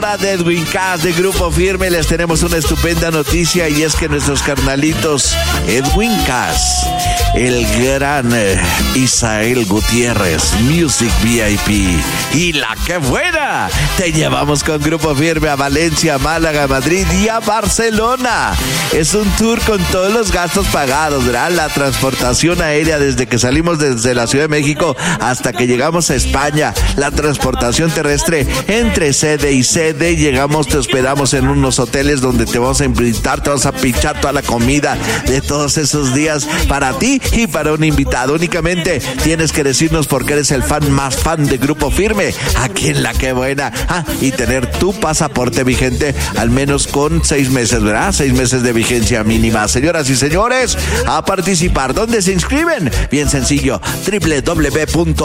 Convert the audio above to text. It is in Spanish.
De Edwin Cass de Grupo Firme les tenemos una estupenda noticia, y es que nuestros carnalitos Edwin Cass, el gran Isael Gutiérrez, Music VIP y La Que Buena, te llevamos con Grupo Firme a Valencia, Málaga, Madrid y a Barcelona. Es un tour con todos los gastos pagados, ¿verdad? La transportación aérea desde que salimos desde la Ciudad de México hasta que llegamos a España, la transportación terrestre entre sede y sede. Llegamos, te hospedamos en unos hoteles donde te vamos a invitar, te vamos a pichar toda la comida de todos esos días para ti y para un invitado. Únicamente tienes que decirnos por qué eres el más fan de Grupo Firme aquí en La Que Buena. Y tener tu pasaporte vigente al menos con 6 meses, ¿verdad? 6 meses de vigencia mínima. Señoras y señores, a participar. ¿Dónde se inscriben? Bien sencillo, www